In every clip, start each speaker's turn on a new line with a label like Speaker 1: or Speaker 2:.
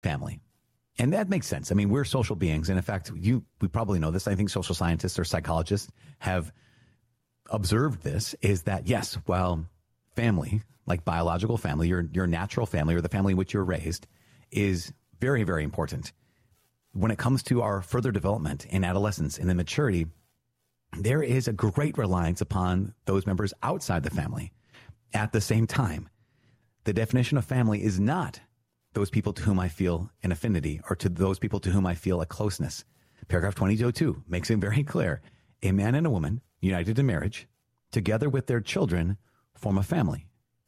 Speaker 1: family. And that makes sense. I mean, we're social beings. And in fact, we probably know this. I think social scientists or psychologists have observed this, is that, yes, while family, like biological family, your natural family or the family in which you're raised is very, very important. When it comes to our further development in adolescence and in maturity, there is a great reliance upon those members outside the family. At the same time, the definition of family is not those people to whom I feel an affinity or to those people to whom I feel a closeness. Paragraph 22 makes it very clear. A man and a woman united in marriage, together with their children, form a family.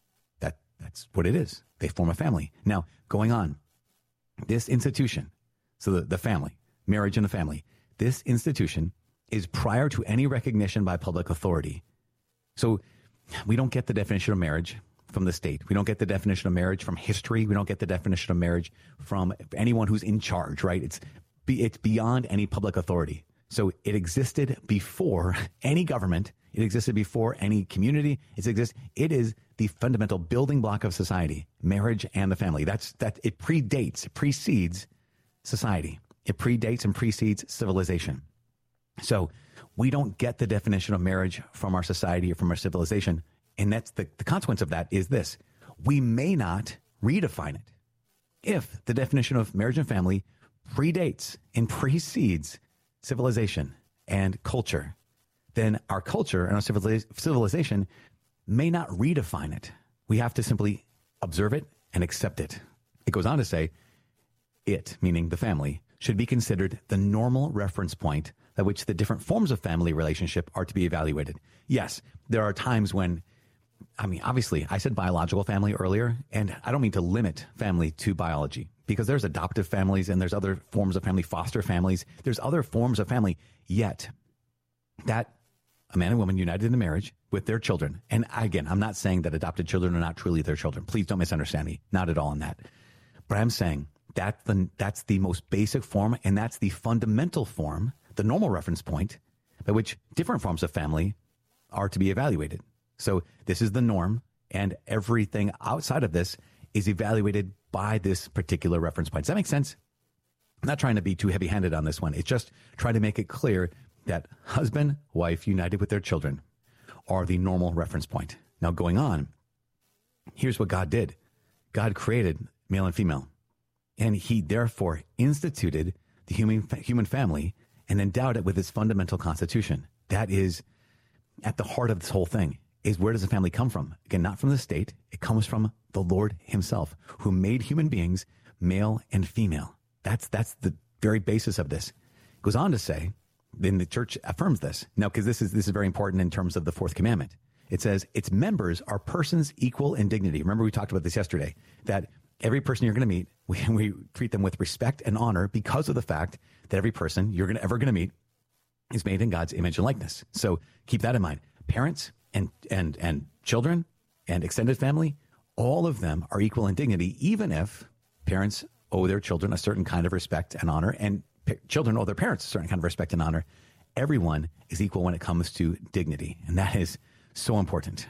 Speaker 1: That's what it is. They form a family. Now, going on, this institution, so the family, marriage and the family, this institution is prior to any recognition by public authority. So we don't get the definition of marriage from the state. We don't get the definition of marriage from history. We don't get the definition of marriage from anyone who's in charge, right? It's beyond any public authority. So it existed before any government. It existed before any community. It is the fundamental building block of society, marriage and the family. It precedes society. It predates and precedes civilization. So we don't get the definition of marriage from our society or from our civilization. And that's the consequence of that is this. We may not redefine it. If the definition of marriage and family predates and precedes civilization and culture, then our culture and our civilization may not redefine it. We have to simply observe it and accept it. It goes on to say, it, meaning the family, should be considered the normal reference point at which the different forms of family relationship are to be evaluated. Yes, there are times when, obviously, I said biological family earlier, and I don't mean to limit family to biology, because there's adoptive families and there's other forms of family, foster families. There's other forms of family, yet that a man and woman united in a marriage with their children. And again, I'm not saying that adopted children are not truly their children. Please don't misunderstand me. Not at all in that. But I'm saying that's the most basic form, and that's the fundamental form, the normal reference point by which different forms of family are to be evaluated. So this is the norm, and everything outside of this is evaluated by this particular reference point. Does that make sense? I'm not trying to be too heavy-handed on this one. It's just trying to make it clear that husband, wife, united with their children are the normal reference point. Now, going on, here's what God did. God created male and female, and he therefore instituted the human family and endowed it with its fundamental constitution. That is at the heart of this whole thing, is where does the family come from? Again, not from the state. It comes from the Lord himself, who made human beings male and female. That's the very basis of this. It goes on to say, then the church affirms this. Now, because this is very important in terms of the fourth commandment. It says, its members are persons equal in dignity. Remember, we talked about this yesterday, that every person you're going to meet, we treat them with respect and honor because of the fact that every person you're ever going to meet is made in God's image and likeness. So keep that in mind. Parents and children and extended family, all of them are equal in dignity, even if parents owe their children a certain kind of respect and honor, and children owe their parents a certain kind of respect and honor. Everyone is equal when it comes to dignity, and that is so important.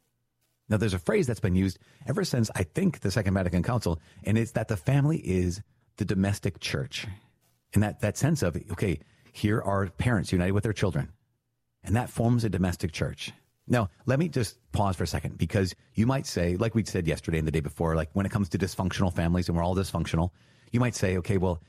Speaker 1: Now, there's a phrase that's been used ever since, I think, the Second Vatican Council, and it's that the family is the domestic church. And that sense of, okay, here are parents united with their children, and that forms a domestic church. Now, let me just pause for a second, because you might say, like we said yesterday and the day before, like when it comes to dysfunctional families, and we're all dysfunctional, you might say, okay, well,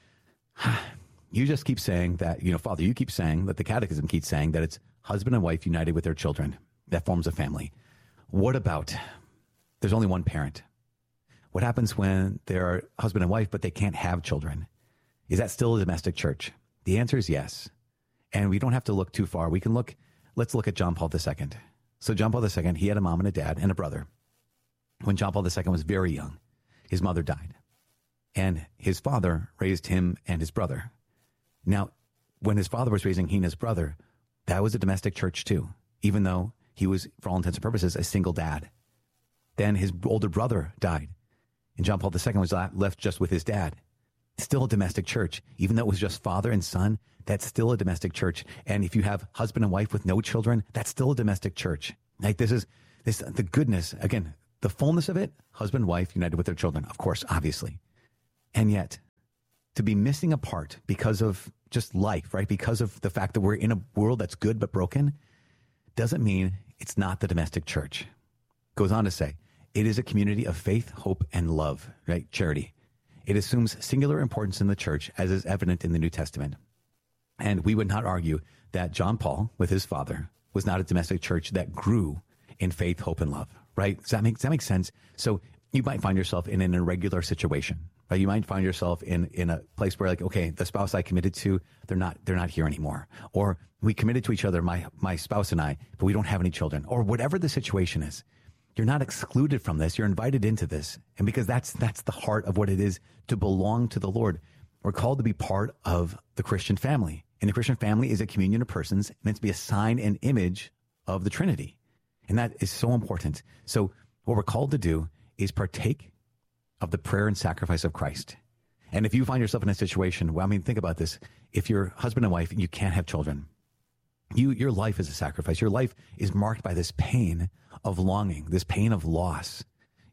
Speaker 1: you just keep saying that, Father, you keep saying that the catechism keeps saying that it's husband and wife united with their children. That forms a family. What about there's only one parent? What happens when they're husband and wife, but they can't have children? Is that still a domestic church? The answer is yes. And we don't have to look too far. Let's look at John Paul II. So John Paul II, he had a mom and a dad and a brother. When John Paul II was very young, his mother died. And his father raised him and his brother. Now, when his father was raising he and his brother, that was a domestic church too, even though he was, for all intents and purposes, a single dad. Then his older brother died, and John Paul II was left just with his dad. Still a domestic church. Even though it was just father and son, that's still a domestic church. And if you have husband and wife with no children, that's still a domestic church. Like this is the goodness, again, the fullness of it, husband, wife, united with their children, of course, obviously. And yet, to be missing a part because of just life, right? Because of the fact that we're in a world that's good but broken, doesn't mean it's not the domestic church. Goes on to say, it is a community of faith, hope, and love, right? Charity. It assumes singular importance in the church, as is evident in the New Testament. And we would not argue that John Paul, with his father, was not a domestic church that grew in faith, hope, and love, right? Does that make sense? So you might find yourself in an irregular situation, right? You might find yourself in a place where, like, okay, the spouse I committed to, they're not here anymore. Or we committed to each other, my spouse and I, but we don't have any children. Or whatever the situation is, you're not excluded from this. You're invited into this. And because that's the heart of what it is to belong to the Lord. We're called to be part of the Christian family. And the Christian family is a communion of persons meant to be a sign and image of the Trinity. And that is so important. So what we're called to do is partake of the prayer and sacrifice of Christ. And if you find yourself in a situation, well, I mean, think about this. If you're husband and wife and you can't have children, your life is a sacrifice. Your life is marked by this pain of longing, this pain of loss.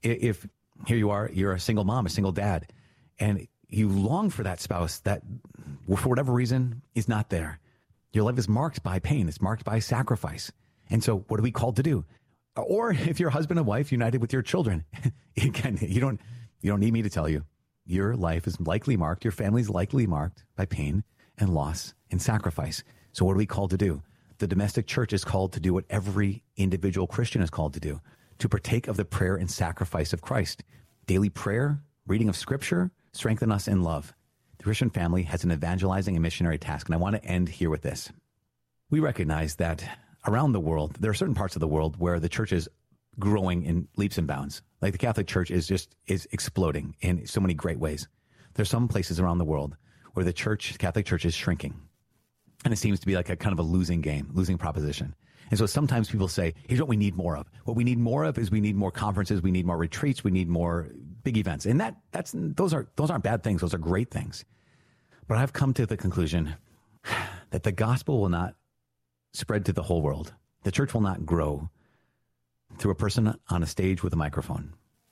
Speaker 1: If here you are, you're a single mom, a single dad, and you long for that spouse that, for whatever reason, is not there. Your life is marked by pain. It's marked by sacrifice. And so what are we called to do? Or if you're husband and wife united with your children, again, you don't need me to tell you, your life is likely marked, your family's likely marked by pain and loss and sacrifice. So what are we called to do? The domestic church is called to do what every individual Christian is called to do, to partake of the prayer and sacrifice of Christ. Daily prayer, reading of scripture, strengthen us in love. The Christian family has an evangelizing and missionary task. And I want to end here with this. We recognize that around the world, there are certain parts of the world where the church is growing in leaps and bounds. Like the Catholic Church is exploding in so many great ways. There's some places around the world where the Catholic Church is shrinking. And it seems to be like a kind of a losing game, losing proposition. And so sometimes people say, here's what we need more of. What we need more of is we need more conferences, we need more retreats, we need more big events. And those aren't bad things. Those are great things. But I've come to the conclusion that the gospel will not spread to the whole world. The church will not grow through a person on a stage with a microphone.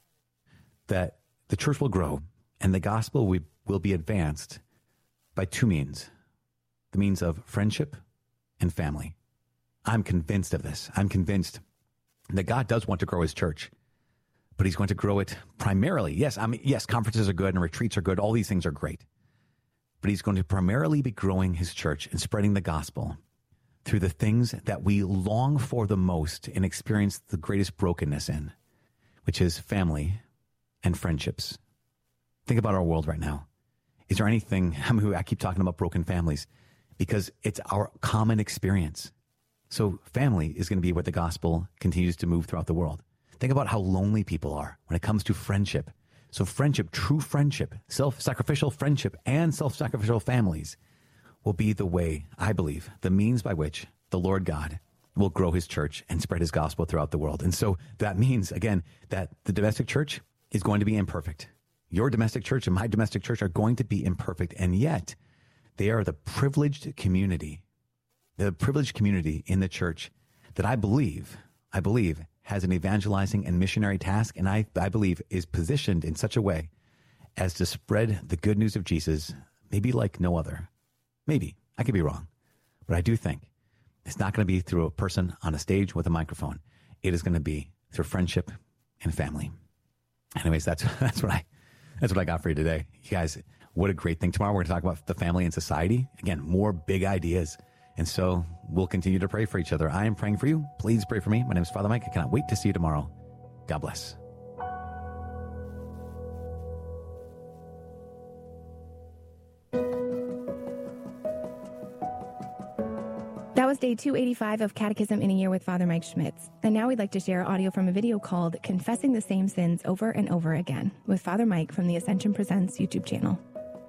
Speaker 1: That the church will grow and the gospel will be advanced by two means. The means of friendship and family. I'm convinced of this. I'm convinced that God does want to grow his church, but he's going to grow it primarily. Yes, conferences are good and retreats are good. All these things are great. But he's going to primarily be growing his church and spreading the gospel through the things that we long for the most and experience the greatest brokenness in, which is family and friendships. Think about our world right now. Is there anything, I keep talking about broken families because it's our common experience. So family is going to be where the gospel continues to move throughout the world. Think about how lonely people are when it comes to friendship. So friendship, true friendship, self-sacrificial friendship, and self-sacrificial families will be the way, I believe, the means by which the Lord God will grow his church and spread his gospel throughout the world. And so that means, again, that the domestic church is going to be imperfect. Your domestic church and my domestic church are going to be imperfect, and yet they are the privileged community in the church that I believe has an evangelizing and missionary task, and I believe is positioned in such a way as to spread the good news of Jesus, maybe like no other. Maybe. I could be wrong. But I do think it's not going to be through a person on a stage with a microphone. It is going to be through friendship and family. Anyways, that's what I got for you today. You guys, what a great thing. Tomorrow we're going to talk about the family and society. Again, more big ideas. And so we'll continue to pray for each other. I am praying for you. Please pray for me. My name is Father Mike. I cannot wait to see you tomorrow. God bless.
Speaker 2: That was day 285 of Catechism in a Year with Father Mike Schmitz. And now we'd like to share audio from a video called Confessing the Same Sins Over and Over Again with Father Mike from the Ascension Presents YouTube channel.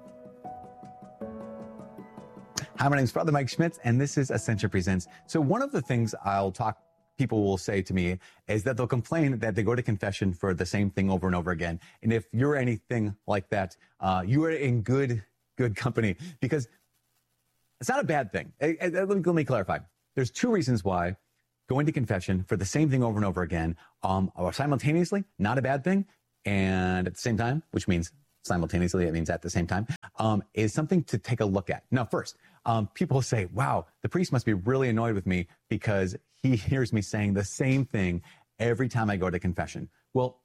Speaker 1: Hi, my name is Father Mike Schmitz, and this is Ascension Presents. So one of the things people will say to me is that they'll complain that they go to confession for the same thing over and over again. And if you're anything like that, you are in good company, because it's not a bad thing. Let me clarify. There's two reasons why going to confession for the same thing over and over again are simultaneously not a bad thing, and at the same time, which means simultaneously, it means at the same time, is something to take a look at. Now, first, people say, wow, the priest must be really annoyed with me because he hears me saying the same thing every time I go to confession. Well,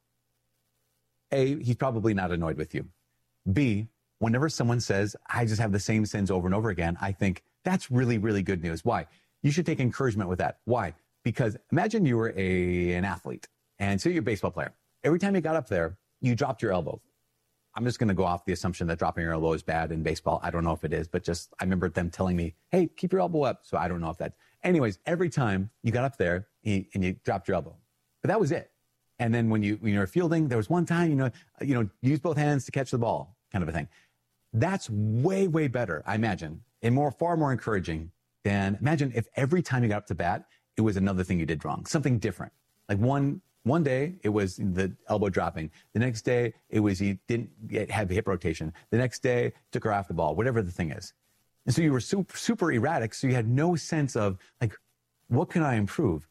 Speaker 1: A, he's probably not annoyed with you. B, whenever someone says, I just have the same sins over and over again, I think that's really, really good news. Why? You should take encouragement with that. Why? Because imagine you were an athlete, and so you're a baseball player. Every time you got up there, you dropped your elbow. I'm just going to go off the assumption that dropping your elbow is bad in baseball. I don't know if it is, but just I remember them telling me, hey, keep your elbow up. So I don't know if that's. Anyways, every time you got up there and you dropped your elbow. But that was it. And then when you were fielding, there was one time, use both hands to catch the ball kind of a thing. That's way, way better, I imagine, and far more encouraging than imagine if every time you got up to bat, it was another thing you did wrong, something different. Like one day it was the elbow dropping. The next day it was you didn't have the hip rotation. The next day took her off the ball, whatever the thing is. And so you were super, super erratic. So you had no sense of like, what can I improve?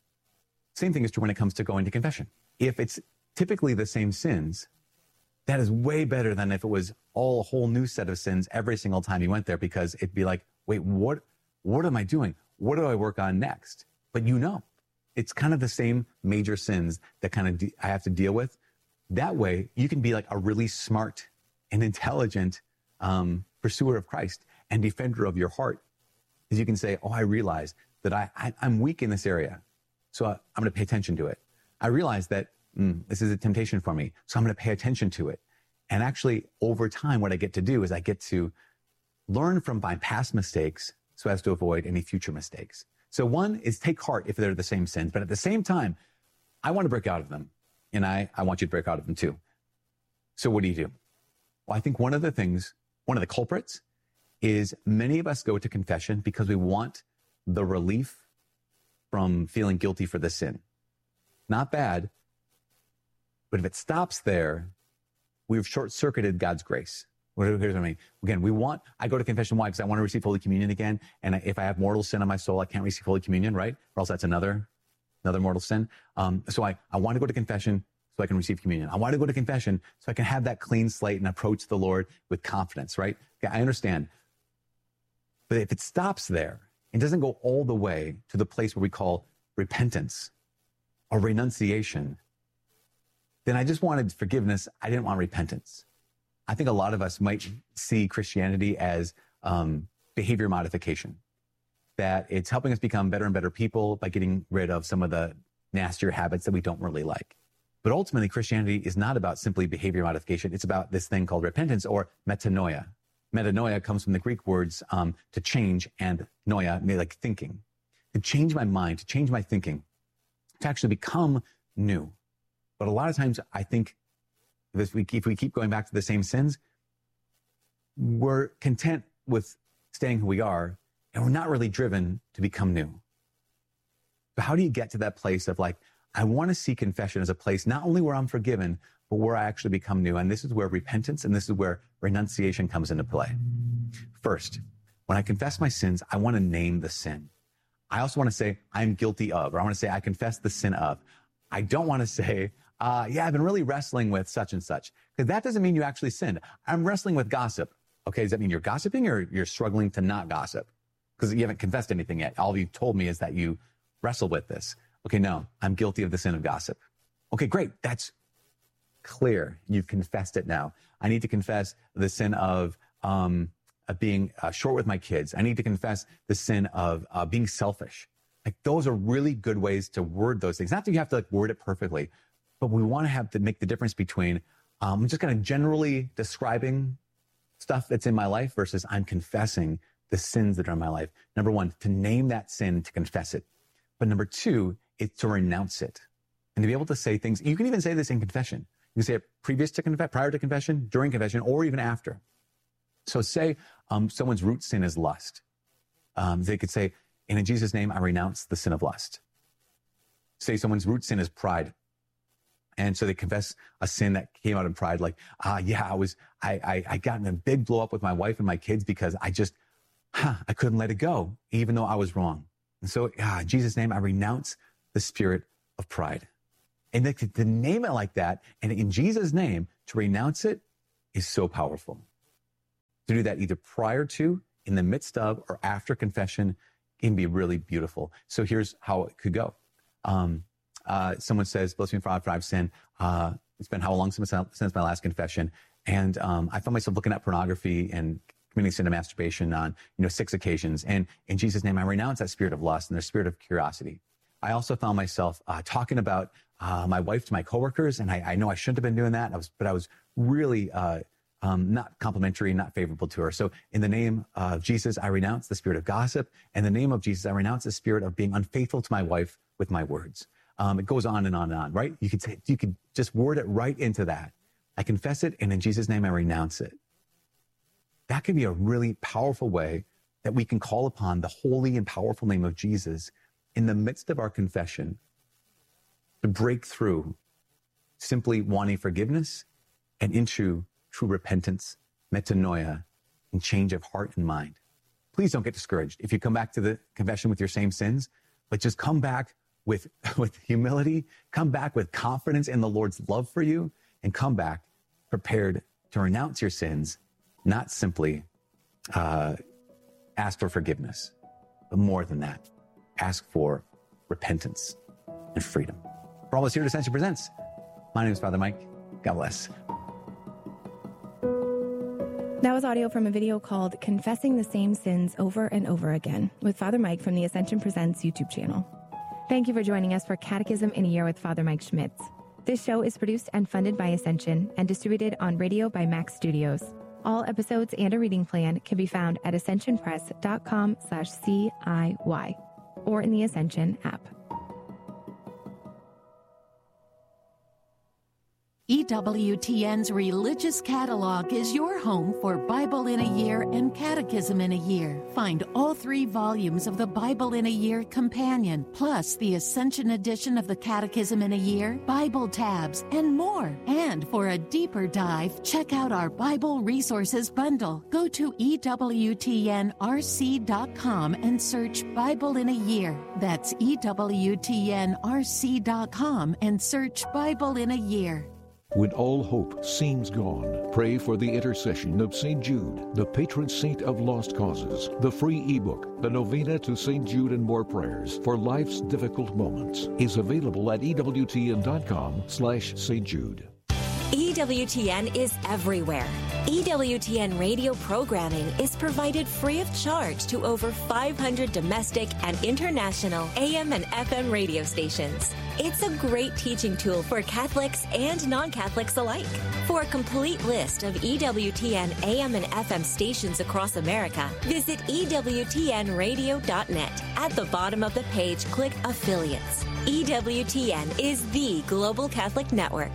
Speaker 1: Same thing is true when it comes to going to confession. If it's typically the same sins, that is way better than if it was all a whole new set of sins every single time you went there, because it'd be like, wait, what am I doing? What do I work on next? But it's kind of the same major sins that kind of I have to deal with. That way you can be like a really smart and intelligent pursuer of Christ and defender of your heart. Because you can say, oh, I realize that I'm weak in this area. So I'm going to pay attention to it. I realize that this is a temptation for me. So I'm going to pay attention to it. And actually over time, what I get to do is I get to learn from my past mistakes so as to avoid any future mistakes. So one is take heart if they're the same sins, but at the same time, I want to break out of them. And I want you to break out of them too. So what do you do? Well, I think one of the culprits is many of us go to confession because we want the relief from feeling guilty for the sin. Not bad, but if it stops there, we've short-circuited God's grace. Here's what I mean. Again, I go to confession. Why? Because I want to receive Holy Communion again. And if I have mortal sin on my soul, I can't receive Holy Communion, right? Or else that's another mortal sin. So I want to go to confession so I can receive communion. I want to go to confession so I can have that clean slate and approach the Lord with confidence, right? Okay, I understand. But if it stops there, it doesn't go all the way to the place where we call repentance or renunciation, then I just wanted forgiveness. I didn't want repentance. I think a lot of us might see Christianity as behavior modification, that it's helping us become better and better people by getting rid of some of the nastier habits that we don't really like. But ultimately, Christianity is not about simply behavior modification. It's about this thing called repentance or metanoia. Metanoia comes from the Greek words to change, and noia, like thinking. To change my mind, to change my thinking, to actually become new. But a lot of times, I think if we keep going back to the same sins, we're content with staying who we are, and we're not really driven to become new. But how do you get to that place of like, I want to see confession as a place not only where I'm forgiven, but where I actually become new? And this is where repentance and this is where renunciation comes into play. First, when I confess my sins, I want to name the sin. I also want to say I'm guilty of, or I want to say I confess the sin of. I don't want to say, I've been really wrestling with such and such, because that doesn't mean you actually sinned. I'm wrestling with gossip. Okay, does that mean you're gossiping or you're struggling to not gossip? Because you haven't confessed anything yet. All you've told me is that you wrestle with this. Okay, no, I'm guilty of the sin of gossip. Okay, great. That's clear. You've confessed it now. I need to confess the sin of being short with my kids. I need to confess the sin of being selfish. Like those are really good ways to word those things. Not that you have to like word it perfectly, but we want to have to make the difference between I'm just kind of generally describing stuff that's in my life versus I'm confessing the sins that are in my life. Number one, to name that sin, to confess it. But number two, it's to renounce it and to be able to say things. You can even say this in confession. You can say it prior to confession, during confession, or even after. So say someone's root sin is lust. They could say, and in Jesus' name, I renounce the sin of lust. Say someone's root sin is pride. And so they confess a sin that came out of pride. Like, I got in a big blow up with my wife and my kids because I couldn't let it go, even though I was wrong. And so in Jesus' name, I renounce the spirit of pride. And to name it like that, and in Jesus' name, to renounce it, is so powerful. To do that either prior to, in the midst of, or after confession can be really beautiful. So here's how it could go. Someone says, bless me, Father, for I've sinned. It's been how long since my last confession? And I found myself looking at pornography and committing sin of masturbation on 6 occasions. And in Jesus' name, I renounce that spirit of lust and the spirit of curiosity. I also found myself talking about my wife to my coworkers, and I know I shouldn't have been doing that. But I was really not complimentary, not favorable to her. So in the name of Jesus, I renounce the spirit of gossip. In the name of Jesus, I renounce the spirit of being unfaithful to my wife with my words. It goes on and on and on, right? You could just word it right into that. I confess it, and in Jesus' name, I renounce it. That can be a really powerful way that we can call upon the holy and powerful name of Jesus in the midst of our confession to break through simply wanting forgiveness and into true repentance, metanoia, and change of heart and mind. Please don't get discouraged if you come back to the confession with your same sins, but just come back with humility, come back with confidence in the Lord's love for you, and come back prepared to renounce your sins, not simply ask for forgiveness, but more than that, ask for repentance and freedom. For all of us here at Ascension Presents, my name is Father Mike. God bless.
Speaker 2: That was audio from a video called Confessing the Same Sins Over and Over Again with Father Mike from the Ascension Presents YouTube channel. Thank you for joining us for Catechism in a Year with Father Mike Schmitz. This show is produced and funded by Ascension and distributed on radio by Max Studios. All episodes and a reading plan can be found at ascensionpress.com/CIY or in the Ascension app.
Speaker 3: EWTN's Religious Catalog is your home for Bible in a Year and Catechism in a Year. Find all 3 volumes of the Bible in a Year Companion, plus the Ascension edition of the Catechism in a Year, Bible tabs, and more. And for a deeper dive, check out our Bible Resources Bundle. Go to EWTNRC.com and search Bible in a Year. That's EWTNRC.com and search Bible in a Year.
Speaker 4: When all hope seems gone, pray for the intercession of St. Jude, the patron saint of lost causes. The free ebook, The Novena to St. Jude and More Prayers for Life's Difficult Moments, is available at EWTN.com/St. Jude.
Speaker 5: EWTN is everywhere. EWTN radio programming is provided free of charge to over 500 domestic and international AM and FM radio stations. It's a great teaching tool for Catholics and non-Catholics alike. For a complete list of EWTN AM and FM stations across America, visit EWTNradio.net. At the bottom of the page, click Affiliates. EWTN is the global Catholic network.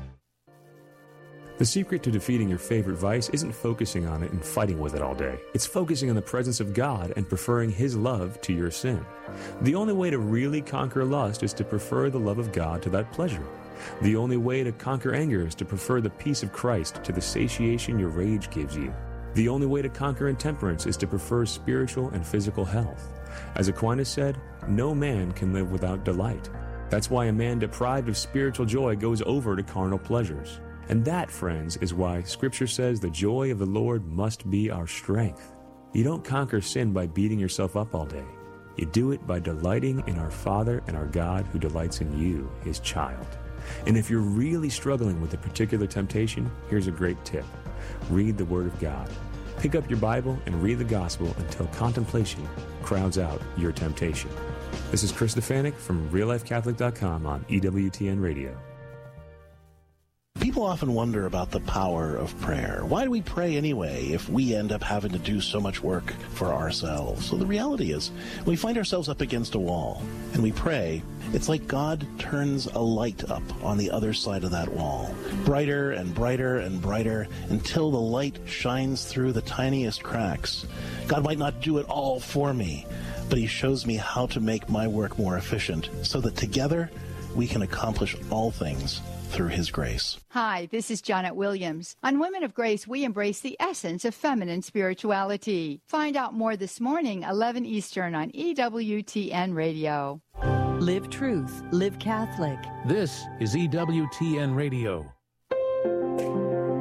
Speaker 6: The secret to defeating your favorite vice isn't focusing on it and fighting with it all day. It's focusing on the presence of God and preferring His love to your sin. The only way to really conquer lust is to prefer the love of God to that pleasure. The only way to conquer anger is to prefer the peace of Christ to the satiation your rage gives you. The only way to conquer intemperance is to prefer spiritual and physical health. As Aquinas said, no man can live without delight. That's why a man deprived of spiritual joy goes over to carnal pleasures. And that, friends, is why Scripture says the joy of the Lord must be our strength. You don't conquer sin by beating yourself up all day. You do it by delighting in our Father and our God who delights in you, His child. And if you're really struggling with a particular temptation, here's a great tip. Read the Word of God. Pick up your Bible and read the Gospel until contemplation crowds out your temptation. This is Chris Stefanik from RealLifeCatholic.com on EWTN Radio.
Speaker 7: People often wonder about the power of prayer. Why do we pray anyway if we end up having to do so much work for ourselves? So the reality is, when we find ourselves up against a wall and we pray, it's like God turns a light up on the other side of that wall. Brighter and brighter and brighter until the light shines through the tiniest cracks. God might not do it all for me, but He shows me how to make my work more efficient so that together we can accomplish all things through His grace.
Speaker 8: Hi, this is Janet Williams. On Women of Grace, we embrace the essence of feminine spirituality. Find out more this morning, 11 Eastern on EWTN Radio.
Speaker 9: Live truth, live Catholic.
Speaker 10: This is EWTN Radio.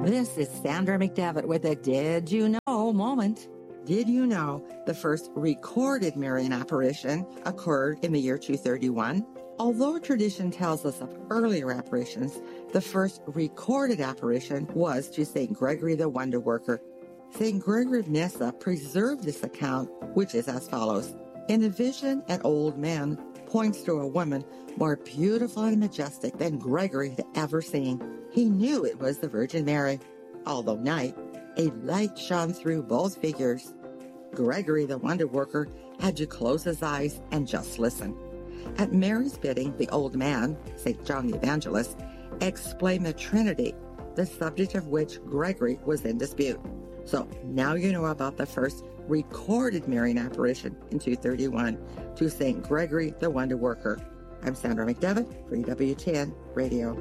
Speaker 10: This is Sandra McDevitt with a Did You Know moment. Did you know the first recorded Marian apparition occurred in the year 231? Although tradition tells us of earlier apparitions, the first recorded apparition was to St. Gregory the Wonder Worker. St. Gregory of Nyssa preserved this account, which is as follows. In a vision, an old man points to a woman more beautiful and majestic than Gregory had ever seen. He knew it was the Virgin Mary. Although night, a light shone through both figures. Gregory the Wonder Worker had to close his eyes and just listen. At Mary's bidding, the old man, St. John the Evangelist, explained the Trinity, the subject of which Gregory was in dispute. So now you know about the first recorded Marian apparition in 231 to St. Gregory the Wonder Worker. I'm Sandra McDevitt for EWTN Radio.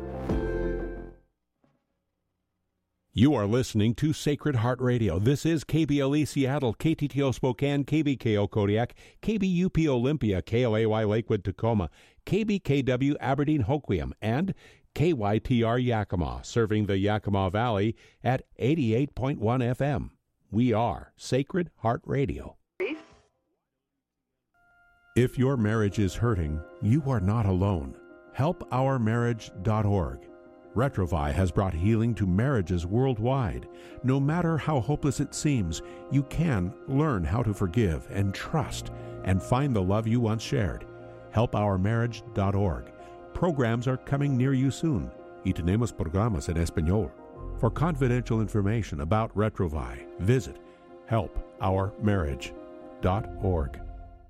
Speaker 11: You are listening to Sacred Heart Radio. This is KBLE Seattle, KTTO Spokane, KBKO Kodiak, KBUP Olympia, KLAY Lakewood Tacoma, KBKW Aberdeen Hoquiam, and KYTR Yakima, serving the Yakima Valley at 88.1 FM. We are Sacred Heart Radio. If your marriage is hurting, you are not alone. HelpOurMarriage.org. Retrouvaille has brought healing to marriages worldwide. No matter how hopeless it seems, you can learn how to forgive and trust and find the love you once shared. HelpOurMarriage.org. Programs are coming near you soon. Y tenemos programas en español. For confidential information about Retrouvaille, visit HelpOurMarriage.org.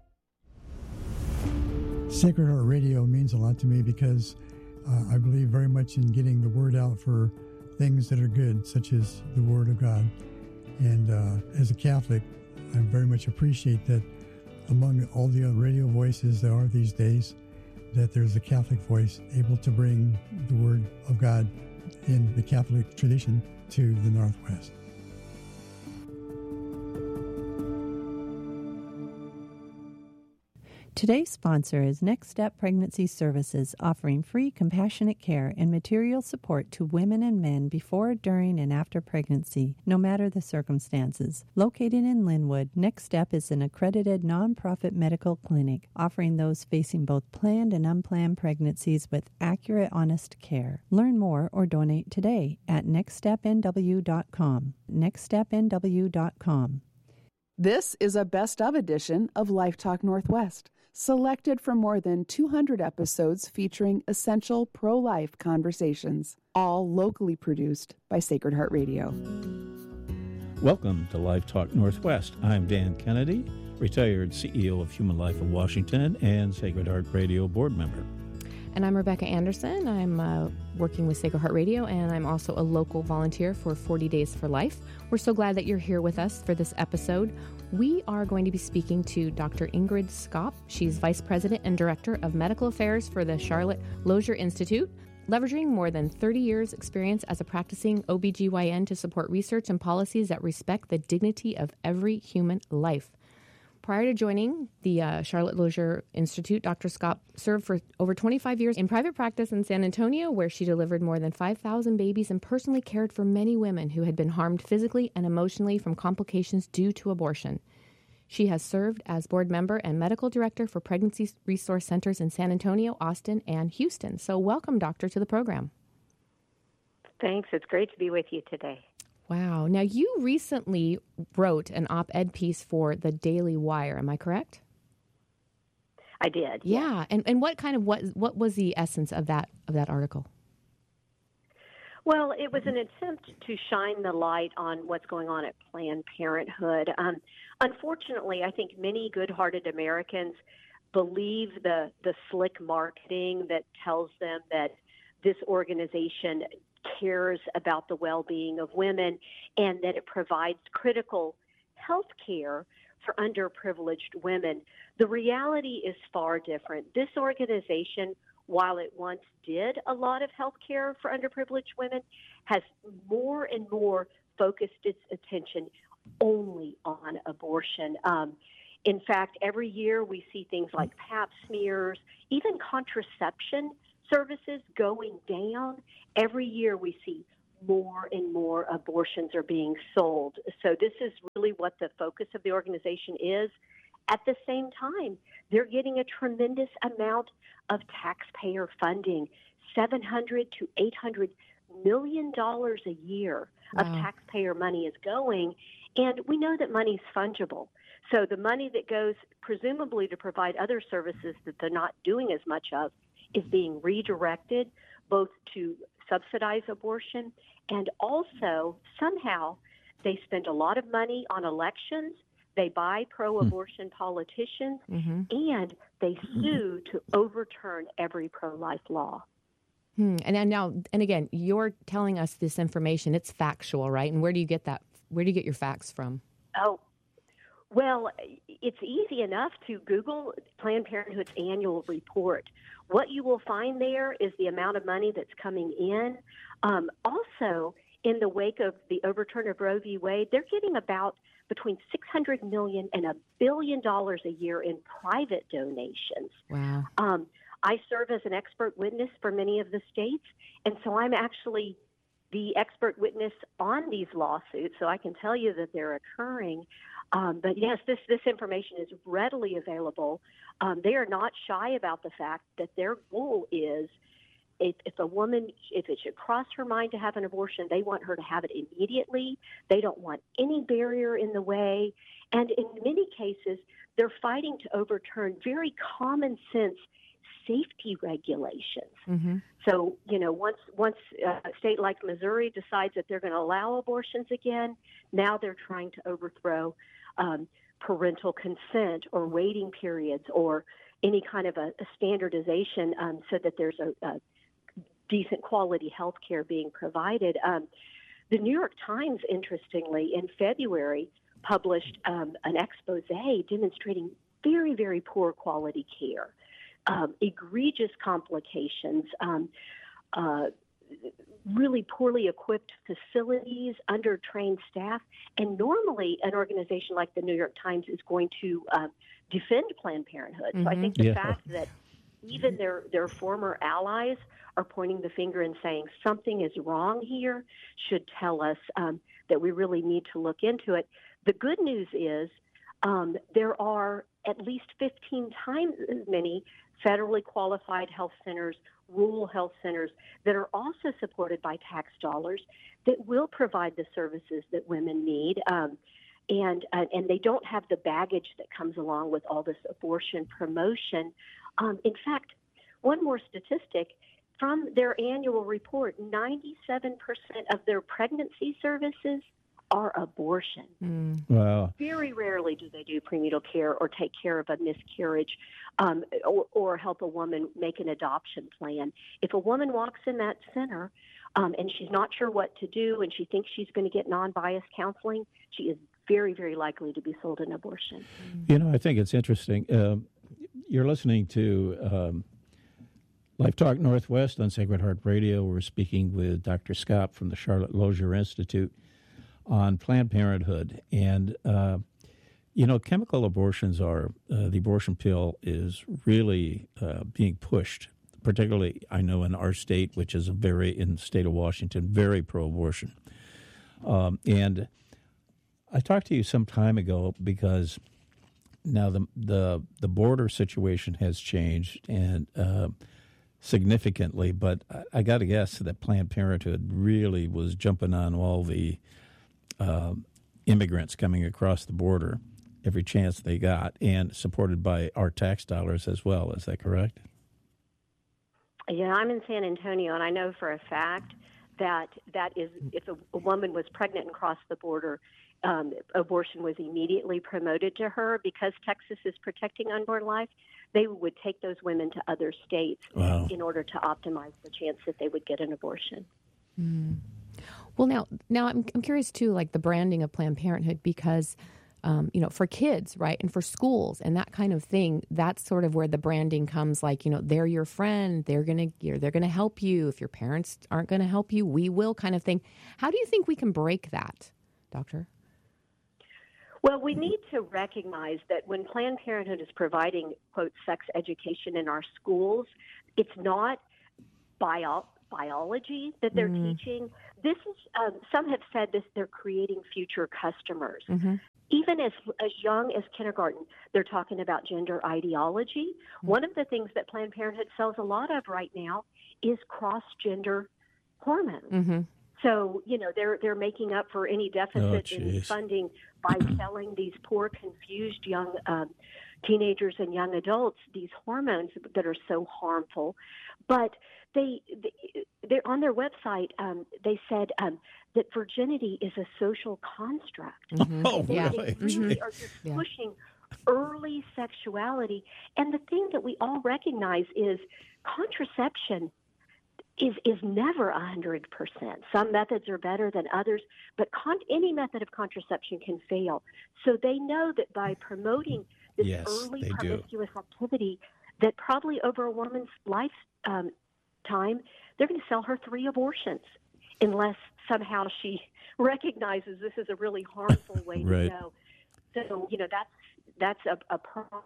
Speaker 12: Sacred Heart Radio means a lot to me because I believe very much in getting the word out for things that are good, such as the Word of God. And as a Catholic, I very much appreciate that among all the radio voices there are these days, that there's a Catholic voice able to bring the Word of God in the Catholic tradition to the Northwest.
Speaker 9: Today's sponsor is Next Step Pregnancy Services, offering free compassionate care and material support to women and men before, during, and after pregnancy, no matter the circumstances. Located in Linwood, Next Step is an accredited nonprofit medical clinic offering those facing both planned and unplanned pregnancies with accurate, honest care. Learn more or donate today at nextstepnw.com. nextstepnw.com.
Speaker 13: This is a best-of edition of Life Talk Northwest, selected from more than 200 episodes featuring essential pro-life conversations, all locally produced by Sacred Heart Radio.
Speaker 14: Welcome to Life Talk Northwest. I'm Dan Kennedy, retired CEO of Human Life of Washington and Sacred Heart Radio board member.
Speaker 15: And I'm Rebecca Anderson. I'm working with Sacred Heart Radio, and I'm also a local volunteer for 40 Days for Life. We're so glad that you're here with us for this episode. We are going to be speaking to Dr. Ingrid Skopp. She's Vice President and Director of Medical Affairs for the Charlotte Lozier Institute, leveraging more than 30 years' experience as a practicing OBGYN to support research and policies that respect the dignity of every human life. Prior to joining the Charlotte Lozier Institute, Dr. Skopp served for over 25 years in private practice in San Antonio, where she delivered more than 5,000 babies and personally cared for many women who had been harmed physically and emotionally from complications due to abortion. She has served as board member and medical director for pregnancy resource centers in San Antonio, Austin, and Houston. So welcome, Doctor, to the program.
Speaker 16: Thanks. It's great to be with you today.
Speaker 15: Wow. Now, you recently wrote an op-ed piece for the Daily Wire. Am I correct?
Speaker 16: I did.
Speaker 15: Yeah. And what was the essence of that article?
Speaker 16: Well, it was an attempt to shine the light on what's going on at Planned Parenthood. Unfortunately, I think many good-hearted Americans believe the slick marketing that tells them that this organization cares about the well-being of women and that it provides critical health care for underprivileged women. The reality is far different. This organization, while it once did a lot of health care for underprivileged women, has more and more focused its attention only on abortion. In fact, every year we see things like Pap smears, even contraception services going down. Every year we see more and more abortions are being sold. So this is really what the focus of the organization is. At the same time, they're getting a tremendous amount of taxpayer funding, $700 to $800 million a year of taxpayer money is going. And we know that money is fungible. So the money that goes presumably to provide other services that they're not doing as much of is being redirected both to subsidize abortion, and also somehow they spend a lot of money on elections, they buy pro-abortion politicians, and they sue to overturn every pro-life law.
Speaker 15: And again, you're telling us this information. It's factual, right? And where do you get that? Where do you get your facts from?
Speaker 16: Oh, well, it's easy enough to Google Planned Parenthood's annual report. What you will find there is the amount of money that's coming in. Also, in the wake of the overturn of Roe v. Wade, they're getting about between $600 million and $1 billion a year in private donations.
Speaker 15: Wow.
Speaker 16: I serve as an expert witness for many of the states, and so I'm actually the expert witness on these lawsuits, so I can tell you that they're occurring. But yes, this information is readily available. They are not shy about the fact that their goal is if a woman, if it should cross her mind to have an abortion, they want her to have it immediately. They don't want any barrier in the way. And in many cases, they're fighting to overturn very common sense safety regulations. So, once a state like Missouri decides that they're going to allow abortions again, now they're trying to overthrow parental consent or waiting periods or any kind of a standardization so that there's a decent quality health care being provided. The New York Times, interestingly, in February, published an expose demonstrating very, very poor quality care. Egregious complications, really poorly equipped facilities, under-trained staff. And normally an organization like the New York Times is going to defend Planned Parenthood. So I think the fact that even their former allies are pointing the finger and saying something is wrong here should tell us that we really need to look into it. The good news is there are at least 15 times as many federally qualified health centers, rural health centers that are also supported by tax dollars that will provide the services that women need. And they don't have the baggage that comes along with all this abortion promotion. In fact, one more statistic, from their annual report, 97% of their pregnancy services are abortion.
Speaker 14: Wow.
Speaker 16: Very rarely do they do prenatal care or take care of a miscarriage or help a woman make an adoption plan. If a woman walks in that center and she's not sure what to do and she thinks she's going to get non-biased counseling, she is very, very likely to be sold an abortion.
Speaker 14: I think it's interesting. You're listening to Life Talk Northwest on Sacred Heart Radio. We're speaking with Dr. Scott from the Charlotte Lozier Institute on Planned Parenthood. And, chemical abortions are, the abortion pill is really being pushed, particularly, I know, in our state, which is in the state of Washington, very pro-abortion. And I talked to you some time ago because now the border situation has changed and significantly, but I got to guess that Planned Parenthood really was jumping on all the immigrants coming across the border every chance they got, and supported by our tax dollars as well. Is that correct?
Speaker 16: Yeah, I'm in San Antonio, and I know for a fact that is, if a woman was pregnant and crossed the border, abortion was immediately promoted to her. Because Texas is protecting unborn life, they would take those women to other states in order to optimize the chance that they would get an abortion.
Speaker 15: Well, now I'm curious too, like the branding of Planned Parenthood, because for kids, right, and for schools and that kind of thing, that's sort of where the branding comes. Like, they're your friend, they're gonna help you. If your parents aren't gonna help you, we will, kind of thing. How do you think we can break that, Doctor?
Speaker 16: Well, we need to recognize that when Planned Parenthood is providing, quote, sex education in our schools, it's not biology that they're teaching. This is, some have said this, they're creating future customers. Even as young as kindergarten, they're talking about gender ideology. One of the things that Planned Parenthood sells a lot of right now is cross-gender hormones. So, they're making up for any deficit in funding by selling these poor, confused young teenagers and young adults these hormones that are so harmful. But they're on their website, they said that virginity is a social construct.
Speaker 11: Oh,
Speaker 16: they
Speaker 11: really?
Speaker 16: really are just pushing early sexuality. And the thing that we all recognize is contraception is never 100%. Some methods are better than others, but any method of contraception can fail. So they know that by promoting this early promiscuous activity, that probably over a woman's lifetime, they're going to sell her 3 abortions unless somehow she recognizes this is a really harmful way to go. So, that's a problem.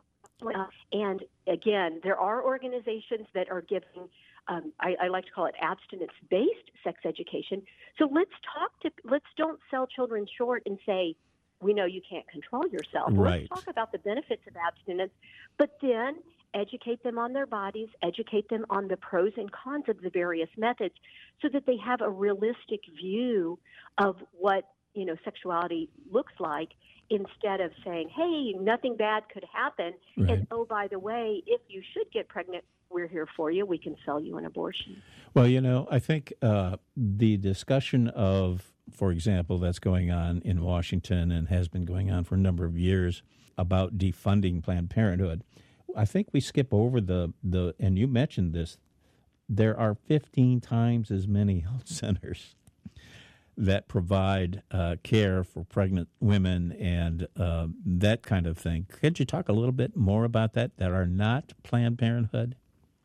Speaker 16: And again, there are organizations that are giving, I like to call it abstinence-based sex education. So let's don't sell children short and say, we know you can't control yourself.
Speaker 11: Right.
Speaker 16: Let's talk about the benefits of abstinence, but then educate them on their bodies, educate them on the pros and cons of the various methods so that they have a realistic view of what, sexuality looks like, instead of saying, hey, nothing bad could happen.
Speaker 14: Right.
Speaker 16: And, oh, by the way, if you should get pregnant, we're here for you. We can sell you an abortion.
Speaker 14: Well, I think the discussion of, for example, that's going on in Washington and has been going on for a number of years about defunding Planned Parenthood, I think we skip over and you mentioned this, there are 15 times as many health centers that provide care for pregnant women and that kind of thing. Could you talk a little bit more about that are not Planned Parenthood?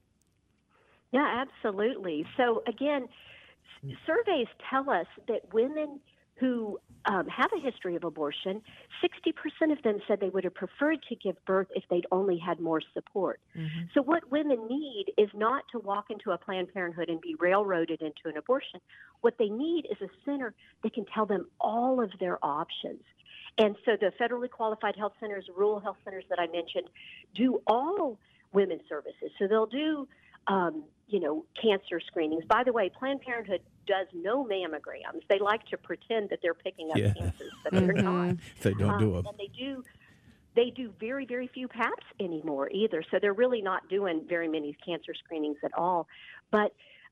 Speaker 16: Yeah, absolutely. So again, surveys tell us that women who have a history of abortion, 60% of them said they would have preferred to give birth if they'd only had more support. So what women need is not to walk into a Planned Parenthood and be railroaded into an abortion. What they need is a center that can tell them all of their options. And so the federally qualified health centers, rural health centers that I mentioned, do all women's services. So they'll do cancer screenings. By the way, Planned Parenthood does no mammograms. They like to pretend that they're picking up cancers, but they're not.
Speaker 14: They don't do them.
Speaker 16: And they do very, very few PAPs anymore either. So they're really not doing very many cancer screenings at all. But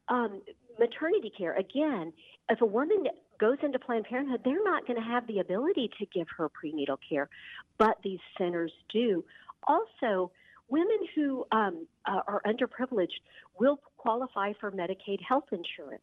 Speaker 16: maternity care, again, if a woman goes into Planned Parenthood, they're not going to have the ability to give her prenatal care, but these centers do. Also, women who are underprivileged will qualify for Medicaid health insurance.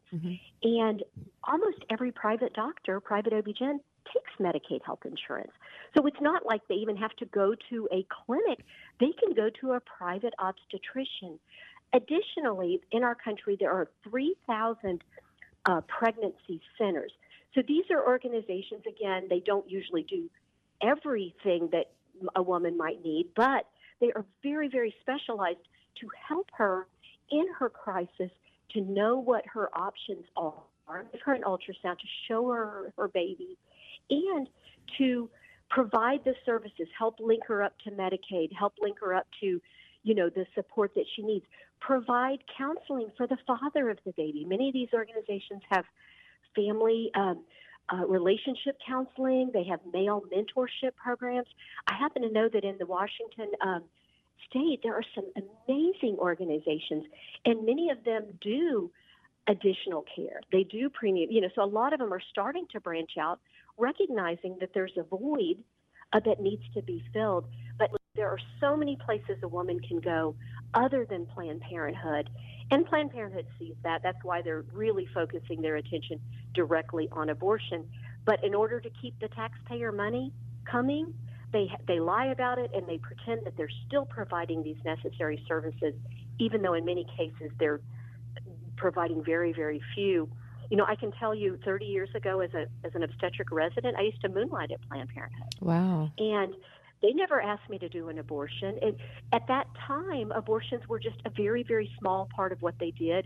Speaker 16: And almost every private doctor, private OB-GYN, takes Medicaid health insurance. So it's not like they even have to go to a clinic. They can go to a private obstetrician. Additionally, in our country, there are 3,000 pregnancy centers. So these are organizations, again, they don't usually do everything that a woman might need, but they are very, very specialized to help her in her crisis, to know what her options are, give her an ultrasound, to show her her baby, and to provide the services, help link her up to Medicaid, help link her up to, the support that she needs, provide counseling for the father of the baby. Many of these organizations have family relationship counseling. They have male mentorship programs. I happen to know that in the Washington state, there are some amazing organizations, and many of them do additional care. They do premium, so a lot of them are starting to branch out, recognizing that there's a void that needs to be filled. But there are so many places a woman can go other than Planned Parenthood, and Planned Parenthood sees that. That's why they're really focusing their attention directly on abortion. But in order to keep the taxpayer money coming, they lie about it, and they pretend that they're still providing these necessary services, even though in many cases they're providing very, very few. I can tell you 30 years ago as an obstetric resident, I used to moonlight at Planned Parenthood.
Speaker 15: Wow.
Speaker 16: And they never asked me to do an abortion. At that time, abortions were just a very, very small part of what they did.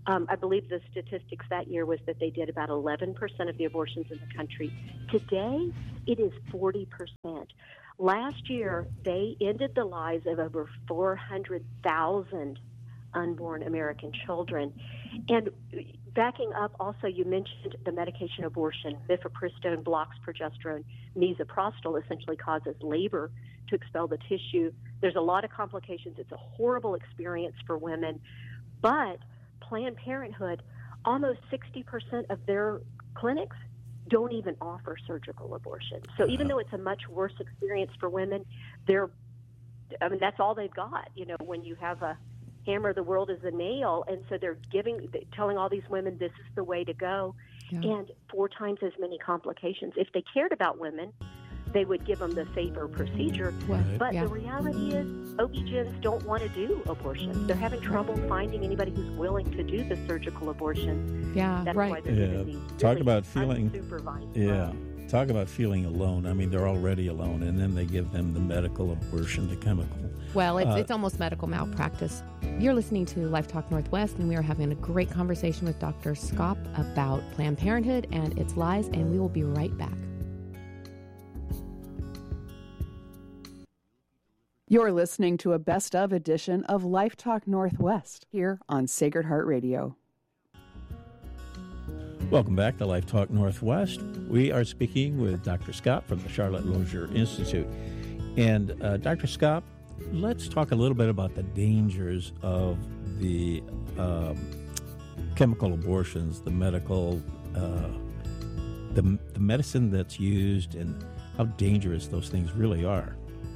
Speaker 16: I believe the statistics that year was that they did about 11% of the abortions in the country. Today, it is 40%. Last year, they ended the lives of over 400,000 unborn American children. And backing up, also, you mentioned the medication abortion. Mifepristone blocks progesterone. Misoprostol essentially causes labor to expel the tissue. There's a lot of complications. It's a horrible experience for women. But Planned Parenthood, almost 60% of their clinics don't even offer surgical abortion. So even though it's a much worse experience for women, that's all they've got. When you have a hammer, the world is a nail. And so they're telling all these women this is the way to go. Yeah. And 4 times as many complications. If they cared about women, they would give them the safer procedure. Right. But the reality is OB-GYNs don't want to do abortions. They're having trouble finding anybody who's willing to do the surgical abortion.
Speaker 15: Yeah,
Speaker 16: that's
Speaker 15: right.
Speaker 16: Why they're
Speaker 14: Talk about feeling talk about feeling alone. I mean, they're already alone, and then they give them the medical abortion, the chemical.
Speaker 15: Well, it's almost medical malpractice. You're listening to Life Talk Northwest, and we are having a great conversation with Dr. Skop about Planned Parenthood and its lies, and we will be right back.
Speaker 13: You're listening to a best of edition of Life Talk Northwest here on Sacred Heart Radio.
Speaker 14: Welcome back to Life Talk Northwest. We are speaking with Dr. Skop from the Charlotte Lozier Institute. And Dr. Skop, let's talk a little bit about the dangers of the chemical abortions, the medical, the medicine that's used, and how dangerous those things really are.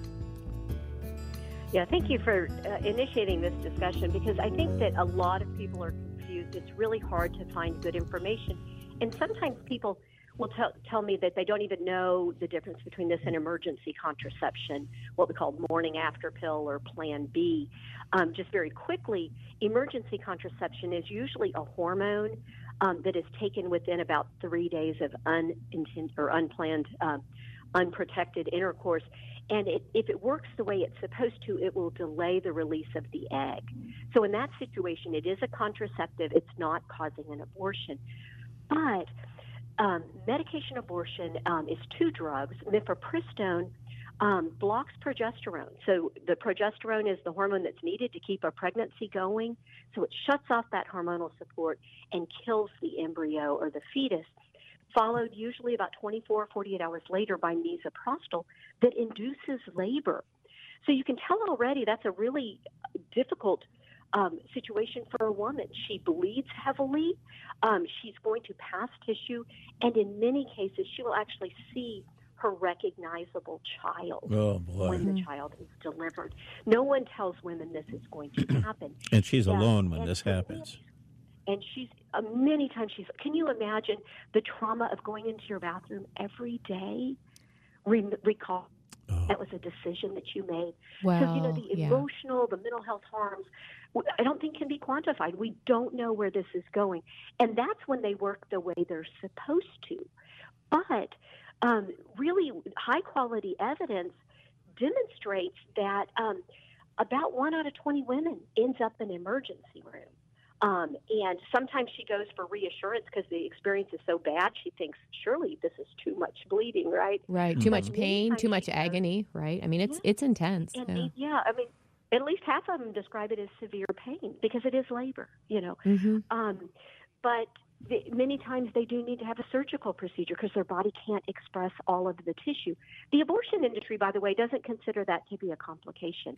Speaker 16: Yeah, thank you for initiating this discussion, because I think that a lot of people are confused. It's really hard to find good information. And sometimes people will tell me that they don't even know the difference between this and emergency contraception, what we call morning after pill or Plan B. Just very quickly, emergency contraception is usually a hormone that is taken within about 3 days of unplanned, unprotected intercourse. And if it works the way it's supposed to, it will delay the release of the egg. So in that situation, it is a contraceptive. It's not causing an abortion. But medication abortion is 2 drugs. Mifepristone blocks progesterone. So the progesterone is the hormone that's needed to keep a pregnancy going. So it shuts off that hormonal support and kills the embryo or the fetus, followed usually about 24 or 48 hours later by misoprostol that induces labor. So you can tell already that's a really difficult situation for a woman. She bleeds heavily. She's going to pass tissue. And in many cases, she will actually see her recognizable child when the child is delivered. No one tells women this is going to happen.
Speaker 14: And she's alone when this happens.
Speaker 16: And she's many times can you imagine the trauma of going into your bathroom every day? Recall that was a decision that you made.
Speaker 15: Well,
Speaker 16: the emotional, the mental health harms, I don't think can be quantified. We don't know where this is going. And that's when they work the way they're supposed to. But really high quality evidence demonstrates that about 1 out of 20 women ends up in an emergency room. And sometimes she goes for reassurance because the experience is so bad. She thinks, surely this is too much bleeding, right?
Speaker 15: Right. Too much pain, too much agony, right? I mean, it's intense.
Speaker 16: And I mean, at least half of them describe it as severe pain because it is labor,
Speaker 15: Mm-hmm.
Speaker 16: But many times they do need to have a surgical procedure because their body can't express all of the tissue. The abortion industry, by the way, doesn't consider that to be a complication.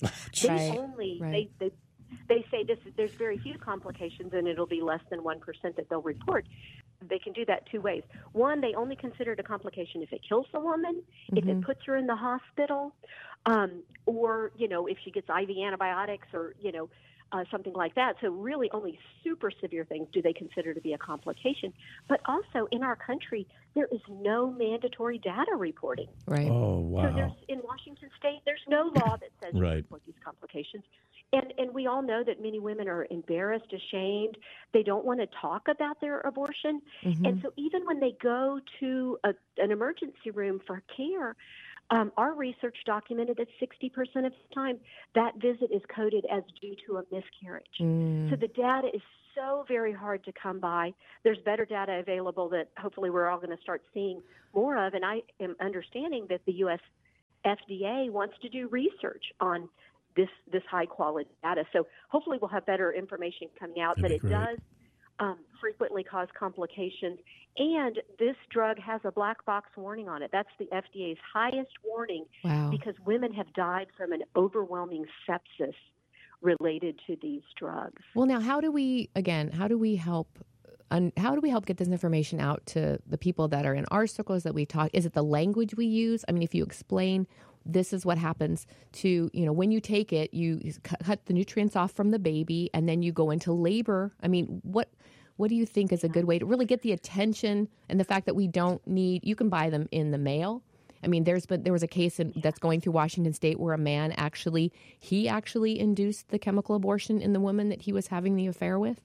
Speaker 16: They say there's very few complications, and it'll be less than 1% that they'll report. They can do that 2 ways. One, they only consider it a complication if it kills the woman, if it puts her in the hospital, or, if she gets IV antibiotics or, something like that. So really only super severe things do they consider to be a complication. But also in our country, there is no mandatory data reporting.
Speaker 15: Right.
Speaker 14: Oh, wow.
Speaker 16: So in Washington State, there's no law that says you report these complications. And we all know that many women are embarrassed, ashamed. They don't want to talk about their abortion.
Speaker 15: Mm-hmm.
Speaker 16: And so even when they go to an emergency room for care, our research documented that 60% of the time that visit is coded as due to a miscarriage. So the data is so very hard to come by. There's better data available that hopefully we're all going to start seeing more of. And I am understanding that the U.S. FDA wants to do research on this high quality data. So hopefully we'll have better information coming out. But it does frequently cause complications. And this drug has a black box warning on it. That's the FDA's highest warning because women have died from an overwhelming sepsis related to these drugs.
Speaker 15: Well, now, how do we help get this information out to the people that are in our circles that we talk? Is it the language we use? I mean, if you explain this is what happens to, when you take it, you cut the nutrients off from the baby and then you go into labor. I mean, what do you think is a good way to really get the attention and the fact that we don't need, you can buy them in the mail. I mean, there was a case that's going through Washington State where a man actually induced the chemical abortion in the woman that he was having the affair with.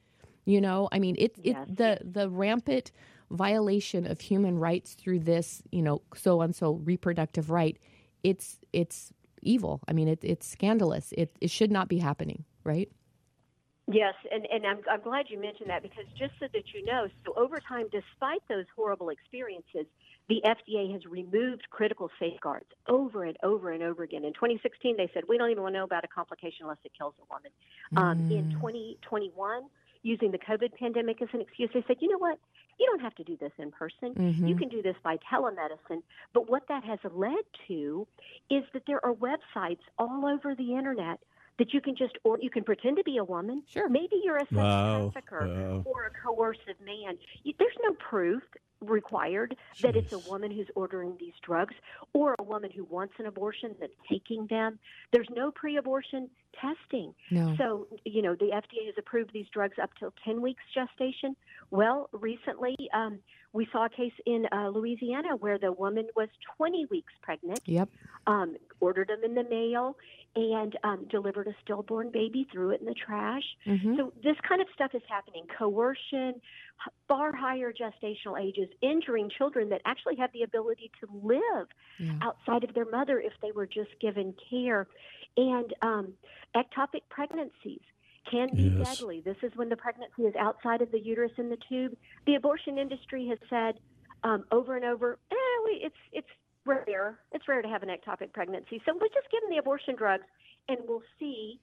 Speaker 15: I mean, the rampant violation of human rights through this, so reproductive right. It's evil. I mean, it's scandalous. It should not be happening, right?
Speaker 16: Yes, and I'm glad you mentioned that because just so that you know, so over time, despite those horrible experiences, the FDA has removed critical safeguards over and over and over again. In 2016, they said, we don't even want to know about a complication unless it kills a woman. In 2021, using the COVID pandemic as an excuse, they said, you know what? You don't have to do this in person. Mm-hmm. You can do this by telemedicine. But what that has led to is that there are websites all over the internet that you can you can pretend to be a woman.
Speaker 15: Sure.
Speaker 16: Maybe you're a sex trafficker or a coercive man. There's no proof required that it's a woman who's ordering these drugs or a woman who wants an abortion that's taking them. There's no pre-abortion testing.
Speaker 15: No.
Speaker 16: So, the FDA has approved these drugs up till 10 weeks gestation. Well, recently we saw a case in Louisiana where the woman was 20 weeks pregnant.
Speaker 15: Yep.
Speaker 16: Ordered them in the mail and delivered a stillborn baby, threw it in the trash. Mm-hmm. So this kind of stuff is happening. Coercion, far higher gestational ages, injuring children that actually have the ability to live outside of their mother if they were just given care. And ectopic pregnancies can be deadly. This is when the pregnancy is outside of the uterus in the tube. The abortion industry has said over and over, it's rare. It's rare to have an ectopic pregnancy. So we'll just give them the abortion drugs and we'll see,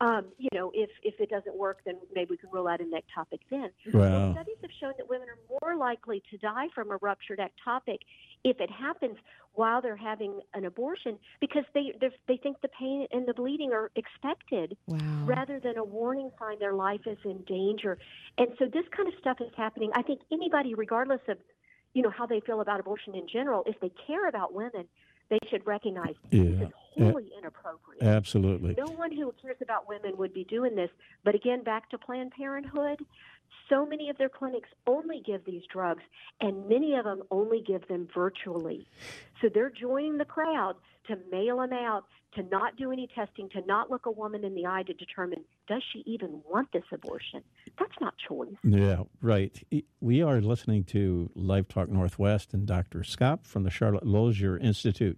Speaker 16: if it doesn't work, then maybe we can rule out an ectopic then.
Speaker 14: Wow.
Speaker 16: Well, studies have shown that women are more likely to die from a ruptured ectopic if it happens while they're having an abortion because they think the pain and the bleeding are expected rather than a warning sign their life is in danger. And so this kind of stuff is happening. I think anybody, regardless of how they feel about abortion in general, if they care about women, they should recognize this is wholly inappropriate.
Speaker 14: Absolutely.
Speaker 16: No one who cares about women would be doing this. But again, back to Planned Parenthood, so many of their clinics only give these drugs, and many of them only give them virtually. So they're joining the crowd to mail them out, to not do any testing, to not look a woman in the eye to determine, does she even want this abortion? That's not choice.
Speaker 14: Yeah, right. We are listening to Live Talk Northwest and Dr. Scott from the Charlotte Lozier Institute.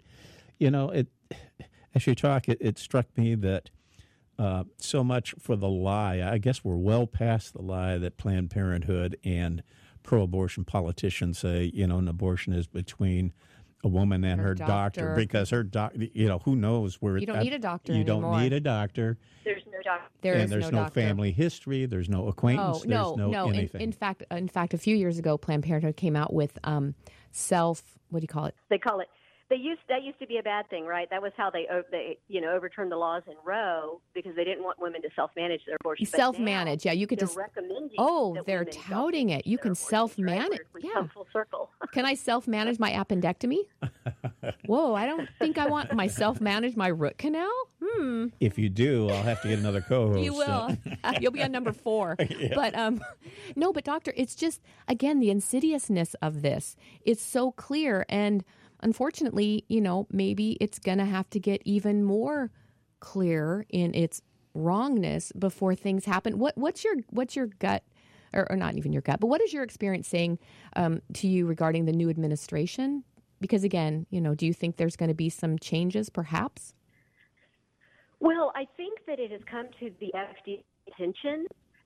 Speaker 14: As you talk, it struck me that so much for the lie. I guess we're well past the lie that Planned Parenthood and pro-abortion politicians say, an abortion is between a woman and her doctor because her doctor, who knows where
Speaker 15: you don't need a doctor
Speaker 14: you
Speaker 15: anymore.
Speaker 14: Don't need a doctor.
Speaker 16: There's no doctor.
Speaker 14: There's no family history. There's no acquaintance.
Speaker 15: No.
Speaker 14: Anything.
Speaker 15: In fact, a few years ago, Planned Parenthood came out with what do you call it?
Speaker 16: They call it. That used to be a bad thing, right? That was how they overturned the laws in Roe because they didn't want women to self-manage their abortion.
Speaker 15: Self-manage,
Speaker 16: you
Speaker 15: could just
Speaker 16: recommending.
Speaker 15: They're touting it. You can self-manage.
Speaker 16: Come full circle.
Speaker 15: Can I self-manage my appendectomy? Whoa, I don't think I want myself manage my root canal.
Speaker 14: If you do, I'll have to get another co-host.
Speaker 15: You will. You'll be on number 4.
Speaker 14: Yeah.
Speaker 15: But doctor, it's just again the insidiousness of this. It's so clear and. Unfortunately, maybe it's going to have to get even more clear in its wrongness before things happen. What's your gut, or not even your gut, but what is your experience saying to you regarding the new administration? Because again, do you think there's going to be some changes, perhaps?
Speaker 16: Well, I think that it has come to the FDA's attention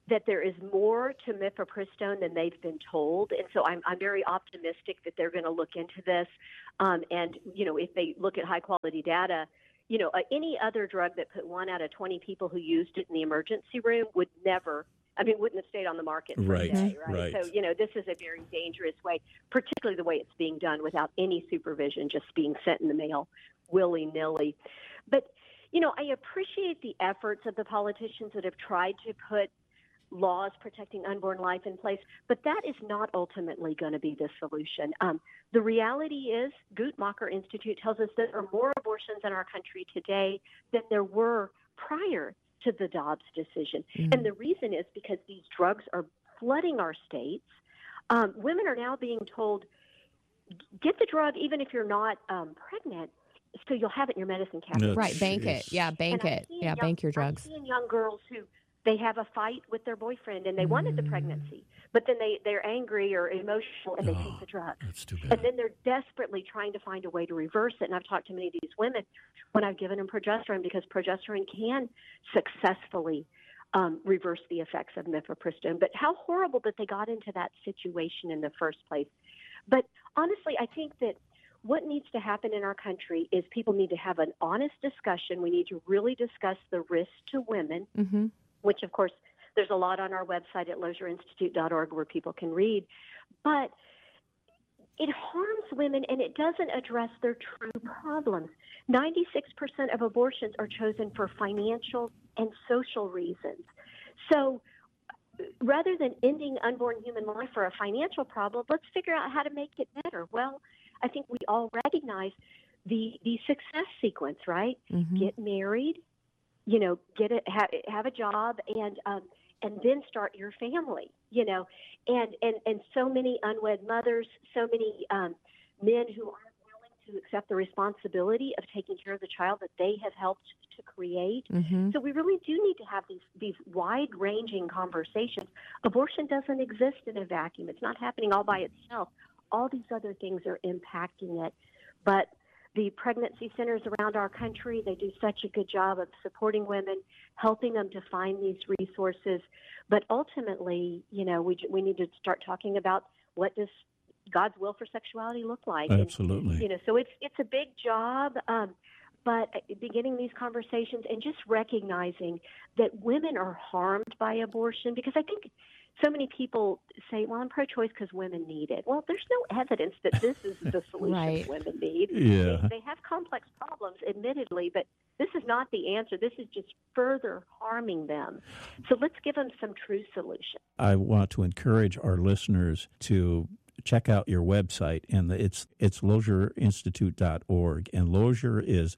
Speaker 16: that there is more to mifepristone than they've been told. And so I'm very optimistic that they're going to look into this. And, if they look at high-quality data, any other drug that put 1 out of 20 people who used it in the emergency room wouldn't have stayed on the market for a day, right? So, this is a very dangerous way, particularly the way it's being done without any supervision, just being sent in the mail willy-nilly. But, I appreciate the efforts of the politicians that have tried to put laws protecting unborn life in place, but that is not ultimately going to be the solution. The reality is, Guttmacher Institute tells us that there are more abortions in our country today than there were prior to the Dobbs decision. And the reason is because these drugs are flooding our states. Women are now being told, get the drug even if you're not pregnant, so you'll have it in your medicine cabinet.
Speaker 15: Right, bank it. Yeah, bank it. Yeah, bank your drugs.
Speaker 16: I'm seeing young girls who they have a fight with their boyfriend and they wanted the pregnancy, but then they're angry or emotional and they take the drug.
Speaker 14: That's too bad.
Speaker 16: And then they're desperately trying to find a way to reverse it. And I've talked to many of these women when I've given them progesterone, because progesterone can successfully reverse the effects of mifepristone. But how horrible that they got into that situation in the first place. But honestly, I think that what needs to happen in our country is people need to have an honest discussion. We need to really discuss the risk to women, which, of course, there's a lot on our website at lozierinstitute.org where people can read. But it harms women, and it doesn't address their true problems. 96% of abortions are chosen for financial and social reasons. So rather than ending unborn human life for a financial problem, let's figure out how to make it better. Well, I think we all recognize the success sequence, right? Get married, have a job, and then start your family, and so many unwed mothers, so many men who aren't willing to accept the responsibility of taking care of the child that they have helped to create. So we really do need to have these wide-ranging conversations. Abortion doesn't exist in a vacuum. It's not happening all by itself. All these other things are impacting it. But the pregnancy centers around our country, they do such a good job of supporting women, helping them to find these resources. But ultimately, we need to start talking about what does God's will for sexuality look like.
Speaker 14: Absolutely.
Speaker 16: And, so it's a big job, but beginning these conversations and just recognizing that women are harmed by abortion, because I think so many people say, well, I'm pro-choice because women need it. Well, there's no evidence that this is the solution women need.
Speaker 14: Yeah.
Speaker 16: They have complex problems, admittedly, but this is not the answer. This is just further harming them. So let's give them some true solution.
Speaker 14: I want to encourage our listeners to check out your website, and it's lozierinstitute.org, and Lozier is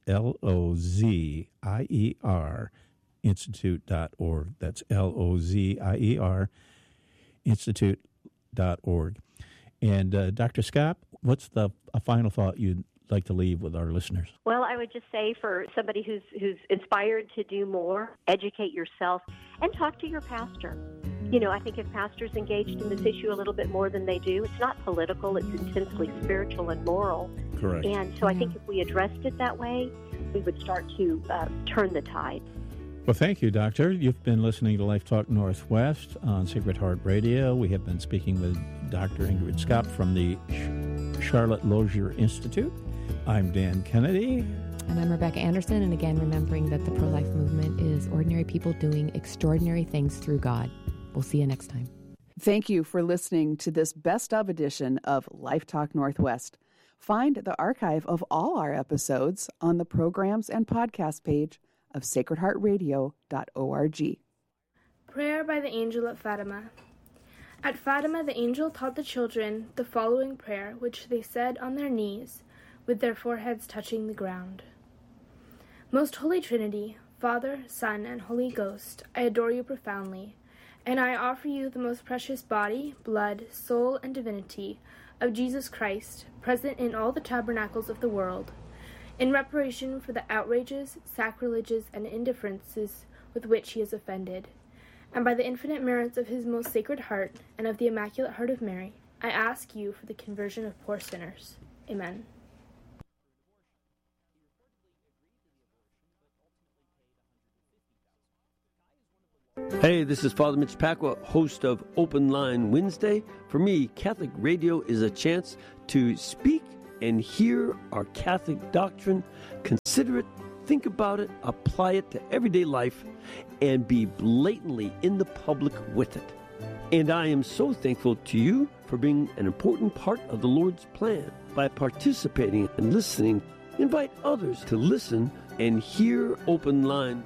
Speaker 14: L-O-Z-I-E-R institute.org. That's L-O-Z-I-E-R institute.org. And Dr. Scott, what's a final thought you'd like to leave with our listeners?
Speaker 16: Well, I would just say for somebody who's inspired to do more, educate yourself and talk to your pastor. I think if pastors engaged in this issue a little bit more than they do, it's not political, it's intensely spiritual and moral.
Speaker 14: Correct.
Speaker 16: And so I think if we addressed it that way, we would start to turn the tide.
Speaker 14: Well, thank you, Doctor. You've been listening to Life Talk Northwest on Sacred Heart Radio. We have been speaking with Dr. Ingrid Scott from the Charlotte Lozier Institute. I'm Dan Kennedy.
Speaker 15: And I'm Rebecca Anderson. And again, remembering that the pro-life movement is ordinary people doing extraordinary things through God. We'll see you next time.
Speaker 13: Thank you for listening to this best of edition of Life Talk Northwest. Find the archive of all our episodes on the programs and podcast page of sacredheartradio.org.
Speaker 17: Prayer by the Angel at Fatima. At Fatima, the angel taught the children the following prayer, which they said on their knees, with their foreheads touching the ground. Most Holy Trinity, Father, Son, and Holy Ghost, I adore you profoundly, and I offer you the most precious body, blood, soul, and divinity of Jesus Christ, present in all the tabernacles of the world, in reparation for the outrages, sacrileges, and indifferences with which he is offended, and by the infinite merits of his most sacred heart and of the Immaculate Heart of Mary, I ask you for the conversion of poor sinners. Amen.
Speaker 18: Hey, this is Father Mitch Pacwa, host of Open Line Wednesday. For me, Catholic radio is a chance to speak and hear our Catholic doctrine, consider it, think about it, apply it to everyday life, and be blatantly in the public with it. And I am so thankful to you for being an important part of the Lord's plan. By participating and listening, invite others to listen and hear Open Line.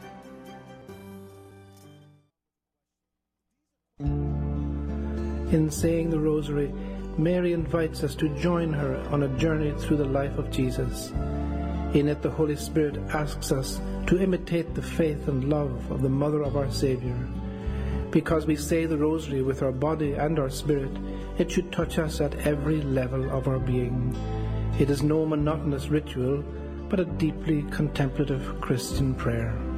Speaker 19: In saying the Rosary, Mary invites us to join her on a journey through the life of Jesus. In it, the Holy Spirit asks us to imitate the faith and love of the Mother of our Savior. Because we say the Rosary with our body and our spirit, it should touch us at every level of our being. It is no monotonous ritual, but a deeply contemplative Christian prayer.